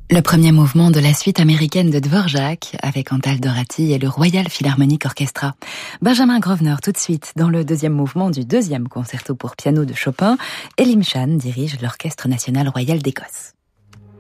Le premier mouvement de la suite américaine de Dvorak avec Antal Dorati et le Royal Philharmonic Orchestra. Benjamin Grosvenor tout de suite dans le deuxième mouvement du deuxième concerto pour piano de Chopin. Elim Chan dirige l'Orchestre national royal d'Écosse.